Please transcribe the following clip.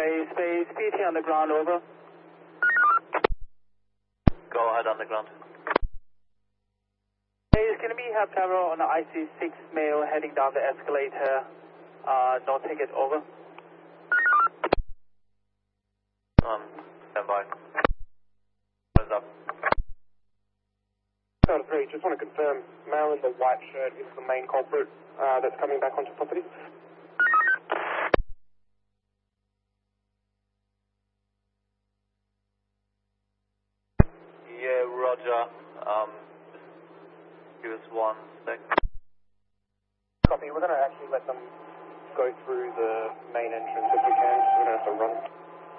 Space, PT on the ground, over. Go ahead on the ground. Space, can we have travel on the IC6 male heading down the escalator? No ticket, over. Stand by. Hands up. Delta 3, just want to confirm, male in the white shirt is the main culprit that's coming back onto property? Yeah, roger.